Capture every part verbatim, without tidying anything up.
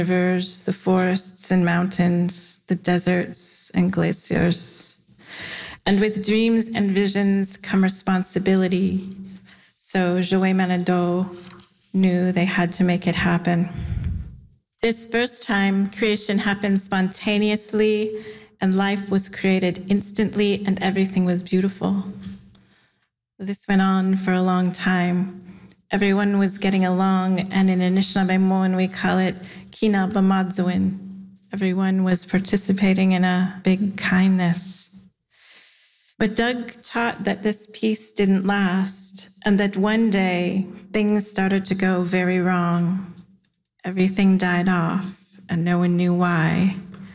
rivers, the forests and mountains, the deserts and glaciers. And with dreams and visions come responsibility. So Jouet Manado knew they had to make it happen. This first time, creation happened spontaneously, and life was created instantly, and everything was beautiful. This went on for a long time. Everyone was getting along, and in Anishinaabemowin we call it Kina Bamadzuin. Everyone was participating in a big kindness. But Doug taught that this peace didn't last, and that one day things started to go very wrong. Everything died off, and no one knew why.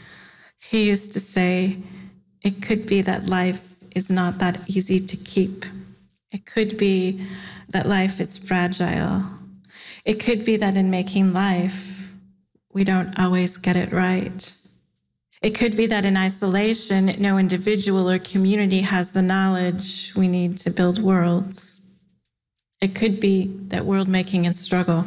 He used to say, it could be that life is not that easy to keep. It could be that life is fragile. It could be that in making life, we don't always get it right. It could be that in isolation, no individual or community has the knowledge we need to build worlds. It could be that world making is struggle.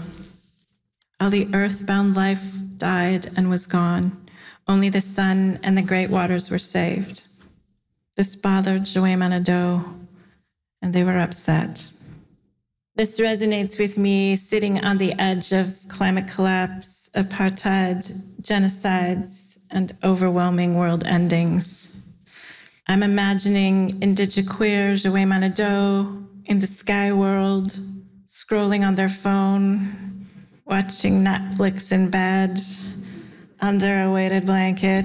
All the earthbound life died and was gone. Only the sun and the great waters were saved. This bothered Jouet Manado, and they were upset. This resonates with me sitting on the edge of climate collapse, apartheid, genocides, and overwhelming world endings. I'm imagining Indigiqueer Jouet Manado in the sky world, scrolling on their phone, watching Netflix in bed, under a weighted blanket,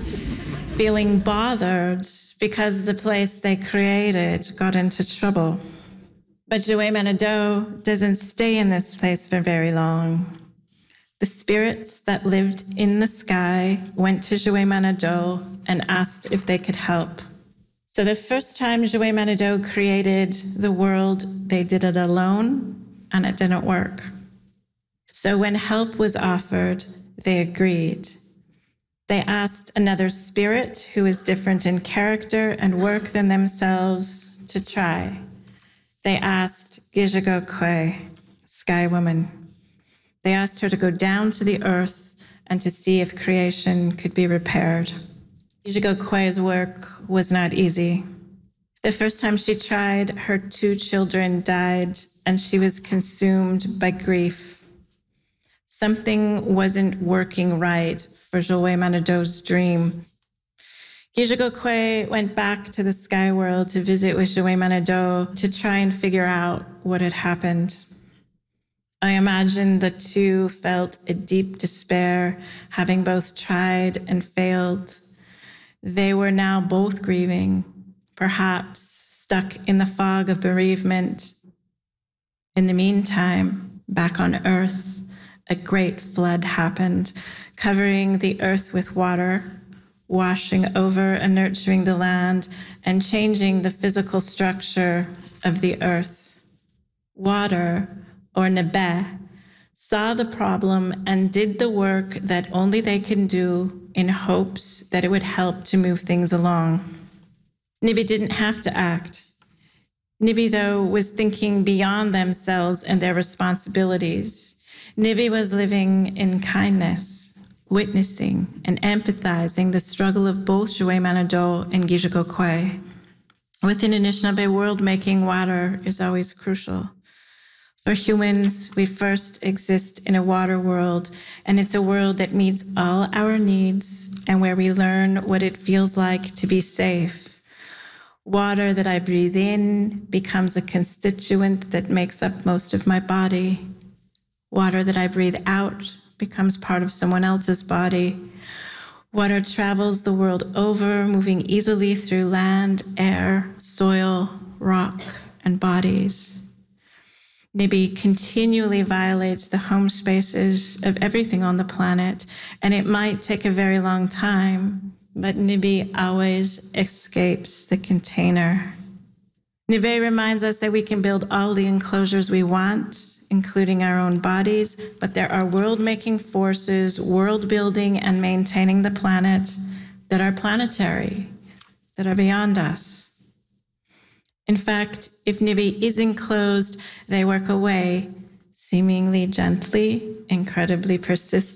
feeling bothered because the place they created got into trouble. But Jouet Manado doesn't stay in this place for very long. The spirits that lived in the sky went to Jouet Manado and asked if they could help. So the first time Jouet Manado created the world, they did it alone, and it didn't work. So when help was offered, they agreed. They asked another spirit who is different in character and work than themselves to try. They asked Gijigo Sky Woman. They asked her to go down to the earth and to see if creation could be repaired. Gijigo work was not easy. The first time she tried, her two children died, and she was consumed by grief. Something wasn't working right for Jouet Manado's dream. Gijigo went back to the sky world to visit with Jouet Manado to try and figure out what had happened. I imagine the two felt a deep despair, having both tried and failed. They were now both grieving, perhaps stuck in the fog of bereavement. In the meantime, back on Earth, a great flood happened, covering the earth with water, washing over and nurturing the land, and changing the physical structure of the earth. Water, or Nebe, saw the problem and did the work that only they can do in hopes that it would help to move things along. Nibi didn't have to act. Nibi, though, was thinking beyond themselves and their responsibilities. Nibi was living in kindness, witnessing and empathizing the struggle of both Jouet Manado and Gijigo. Within Anishinaabe world, making water is always crucial. For humans, we first exist in a water world, and it's a world that meets all our needs and where we learn what it feels like to be safe. Water that I breathe in becomes a constituent that makes up most of my body. Water that I breathe out becomes part of someone else's body. Water travels the world over, moving easily through land, air, soil, rock, and bodies. Nibi continually violates the home spaces of everything on the planet, and it might take a very long time, but Nibi always escapes the container. Nibi reminds us that we can build all the enclosures we want, including our own bodies, but there are world-making forces, world-building and maintaining the planet that are planetary, that are beyond us. In fact, if Nibi is enclosed, they work away, seemingly gently, incredibly persistent.